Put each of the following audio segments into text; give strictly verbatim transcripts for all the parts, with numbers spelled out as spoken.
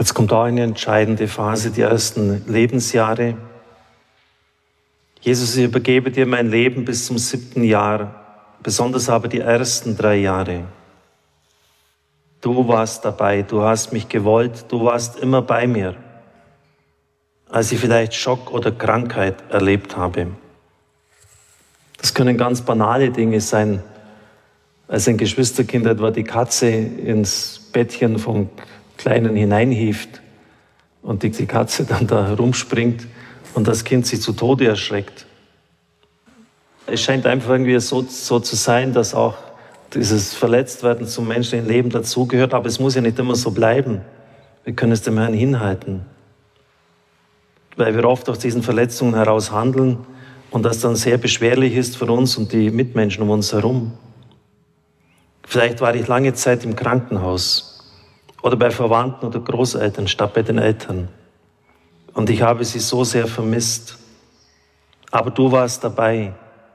Jetzt kommt auch eine entscheidende Phase, die ersten Lebensjahre. Jesus, ich übergebe dir mein Leben bis zum siebten Jahr, besonders aber die ersten drei Jahre. Du warst dabei, du hast mich gewollt, du warst immer bei mir, als ich vielleicht Schock oder Krankheit erlebt habe. Das können ganz banale Dinge sein, als ein Geschwisterkind etwa die Katze ins Bettchen vom Kleinen hineinhieft und die Katze dann da herumspringt und das Kind sich zu Tode erschreckt. Es scheint einfach irgendwie so, so zu sein, dass auch dieses Verletztwerden zum menschlichen Leben dazugehört, aber es muss ja nicht immer so bleiben. Wir können es dem Herrn hinhalten, weil wir oft aus diesen Verletzungen heraus handeln und das dann sehr beschwerlich ist für uns und die Mitmenschen um uns herum. Vielleicht war ich lange Zeit im Krankenhaus oder bei Verwandten oder Großeltern statt bei den Eltern. Und ich habe sie so sehr vermisst. Aber du warst dabei.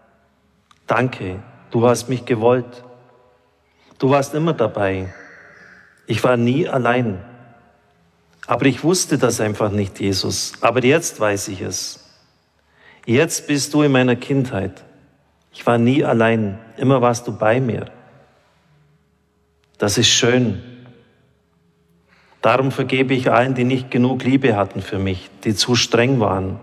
Danke, du hast mich gewollt. Du warst immer dabei. Ich war nie allein. Aber ich wusste das einfach nicht, Jesus. Aber jetzt weiß ich es. Jetzt bist du in meiner Kindheit. Ich war nie allein. Immer warst du bei mir. Das ist schön. Darum vergebe ich allen, die nicht genug Liebe hatten für mich, die zu streng waren.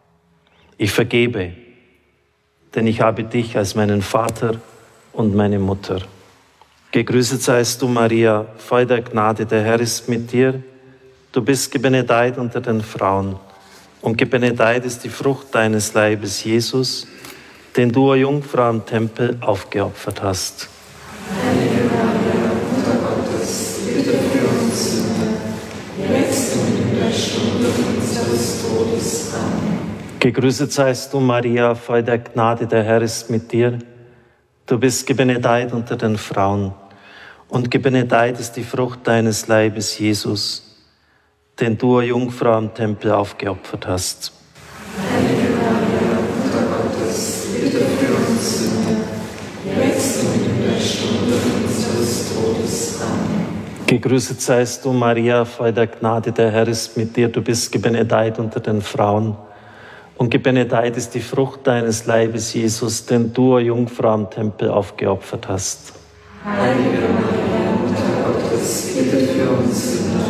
Ich vergebe, denn ich habe dich als meinen Vater und meine Mutter. Gegrüßet seist du, Maria, voll der Gnade, der Herr ist mit dir. Du bist gebenedeit unter den Frauen und gebenedeit ist die Frucht deines Leibes, Jesus, den du, o Jungfrau, am Tempel aufgeopfert hast. Heilige Maria, Mutter Gottes, bitte für uns Sünder, jetzt und in der Stunde unseres Todes. Amen. Gegrüßet seist du, Maria, voll der Gnade, der Herr ist mit dir. Du bist gebenedeit unter den Frauen und gebenedeit ist die Frucht deines Leibes, Jesus, den du, o Jungfrau, am Tempel aufgeopfert hast. Heilige Maria, Mutter Gottes, bitte für uns Sünder, jetzt und in der Stunde unseres Todes. Amen. Gegrüßet seist du, Maria, voll der Gnade, der Herr ist mit dir. Du bist gebenedeit unter den Frauen und gebenedeit ist die Frucht deines Leibes, Jesus, den du, o Jungfrau, am Tempel aufgeopfert hast. Heilige Maria, Mutter Gottes, bitte für uns Sünder,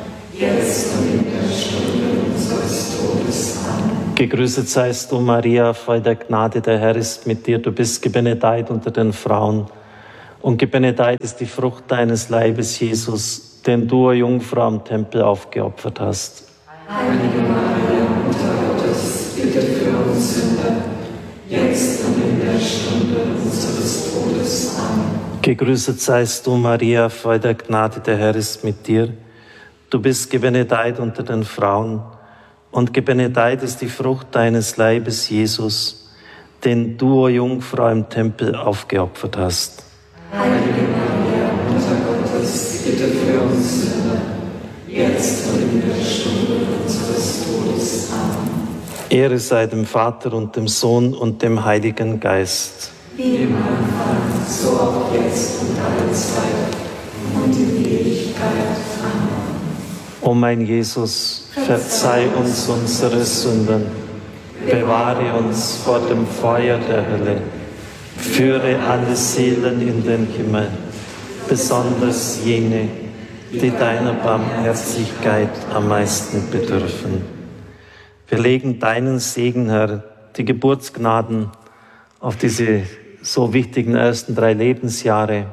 jetzt und in der Stunde unseres Todes. Amen. Gegrüßet seist du, Maria, voll der Gnade, der Herr ist mit dir. Du bist gebenedeit unter den Frauen und gebenedeit ist die Frucht deines Leibes, Jesus, den du, o Jungfrau, am Tempel aufgeopfert hast. Heilige Maria, Mutter Gottes, bitte für uns Sünder, jetzt und in der Stunde unseres Todes. Amen. Gegrüßet seist du, Maria, voll der Gnade, der Herr ist mit dir. Du bist gebenedeit unter den Frauen und gebenedeit ist die Frucht deines Leibes, Jesus, den du, o Jungfrau, im Tempel aufgeopfert hast. Heilige Maria, Mutter Gottes, bitte für uns Sünder, jetzt und in der Stunde unseres Todes. Amen. Ehre sei dem Vater und dem Sohn und dem Heiligen Geist. Wie im Anfang, so auch jetzt und alle Zeit und in Ewigkeit. Amen. O mein Jesus, verzeih uns unsere Sünden, bewahre uns vor dem Feuer der Hölle, führe alle Seelen in den Himmel, besonders jene, die deiner Barmherzigkeit am meisten bedürfen. Wir legen deinen Segen, Herr, die Geburtsgnaden auf diese so wichtigen ersten drei Lebensjahre.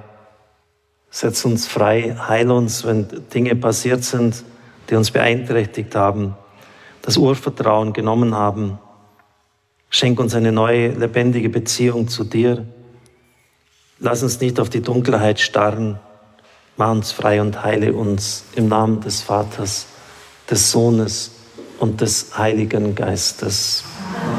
Setz uns frei, heil uns, wenn Dinge passiert sind, die uns beeinträchtigt haben, das Urvertrauen genommen haben. Schenk uns eine neue, lebendige Beziehung zu dir. Lass uns nicht auf die Dunkelheit starren. Mach uns frei und heile uns im Namen des Vaters, des Sohnes und des Heiligen Geistes.